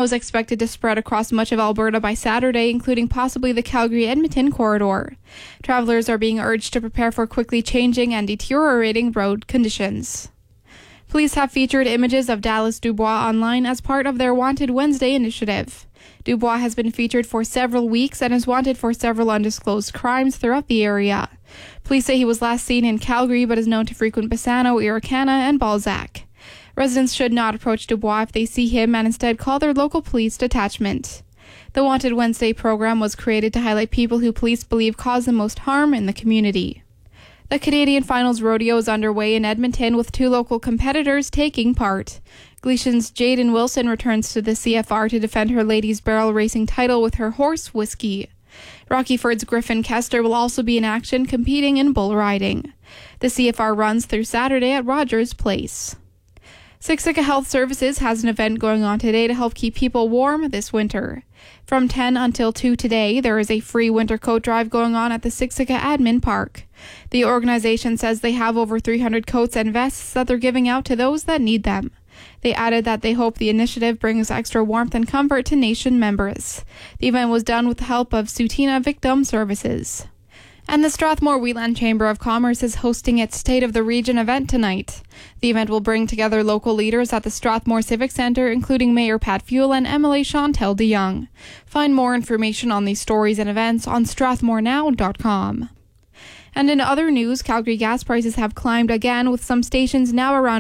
is expected to spread across much of Alberta by Saturday, including possibly the Calgary-Edmonton corridor. Travelers are being urged to prepare for quickly changing and deteriorating road conditions. Police have featured images of Dallas Dubois online as part of their Wanted Wednesday initiative. Dubois has been featured for several weeks and is wanted for several undisclosed crimes throughout the area. Police say he was last seen in Calgary but is known to frequent Bassano, Irricana, and Balzac. Residents should not approach Dubois if they see him and instead call their local police detachment. The Wanted Wednesday program was created to highlight people who police believe cause the most harm in the community. The Canadian Finals Rodeo is underway in Edmonton with 2 local competitors taking part. Gleason's Jaden Wilson returns to the CFR to defend her ladies' barrel racing title with her horse, Whiskey. Rockyford's Griffin Kester will also be in action competing in bull riding. The CFR runs through Saturday at Rogers Place. Siksika Health Services has an event going on today to help keep people warm this winter. From 10 until 2 today, there is a free winter coat drive going on at the Siksika Admin Park. The organization says they have over 300 coats and vests that they're giving out to those that need them. They added that they hope the initiative brings extra warmth and comfort to Nation members. The event was done with the help of Sutina Victim Services. And the Strathmore Wheatland Chamber of Commerce is hosting its State of the Region event tonight. The event will bring together local leaders at the Strathmore Civic Centre, including Mayor Pat Fuel and MLA Chantel DeYoung. Find more information on these stories and events on strathmorenow.com. And in other news, Calgary gas prices have climbed again, with some stations now around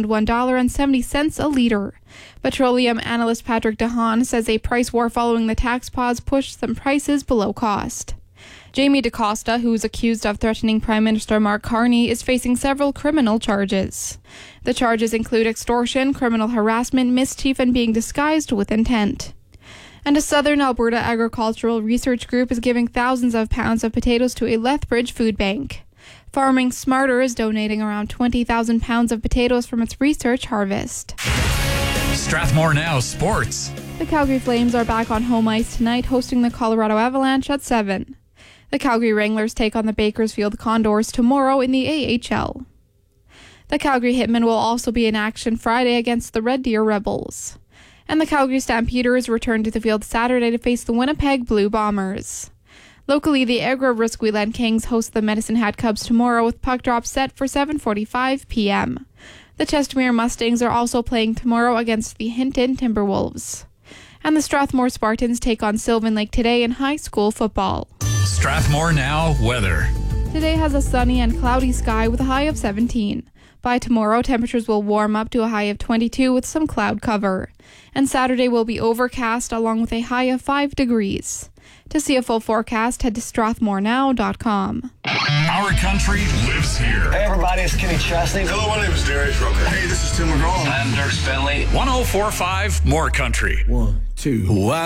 $1.70 a litre. Petroleum analyst Patrick DeHaan says a price war following the tax pause pushed some prices below cost. Jamie DaCosta, who is accused of threatening Prime Minister Mark Carney, is facing several criminal charges. The charges include extortion, criminal harassment, mischief, and being disguised with intent. And a Southern Alberta Agricultural Research Group is giving thousands of pounds of potatoes to a Lethbridge food bank. Farming Smarter is donating around 20,000 pounds of potatoes from its research harvest. Strathmore Now Sports. The Calgary Flames are back on home ice tonight, hosting the Colorado Avalanche at 7. The Calgary Wranglers take on the Bakersfield Condors tomorrow in the AHL. The Calgary Hitmen will also be in action Friday against the Red Deer Rebels. And the Calgary Stampeders return to the field Saturday to face the Winnipeg Blue Bombers. Locally, the Agra Risk Wheatland Kings host the Medicine Hat Cubs tomorrow with puck drop set for 7:45 p.m. The Chestermere Mustangs are also playing tomorrow against the Hinton Timberwolves. And the Strathmore Spartans take on Sylvan Lake today in high school football. Strathmore Now weather. Today has a sunny and cloudy sky with a high of 17. By tomorrow, temperatures will warm up to a high of 22 with some cloud cover. And Saturday will be overcast along with a high of 5 degrees. To see a full forecast, head to strathmorenow.com. Our country lives here. Hey everybody, it's Kenny Chesney. Hello, my name is Darius Rucker. Hey, this is Tim McGraw. I'm Dirk Bentley. 104.5 More Country. 1, 2.